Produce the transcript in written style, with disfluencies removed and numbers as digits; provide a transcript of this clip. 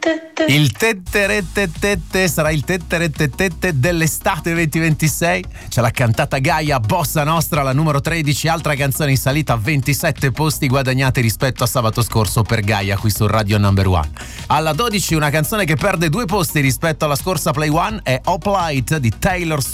Il tetterettetette sarà il tetterettetette dell'estate 2026. Ce l'ha cantata Gaia, Bossa Nostra, la numero 13, altra canzone in salita, 27 posti guadagnati rispetto a sabato scorso per Gaia qui su Radio Number One. Alla 12 una canzone che perde 2 posti rispetto alla scorsa Play One è Hoplite di Taylor Swift.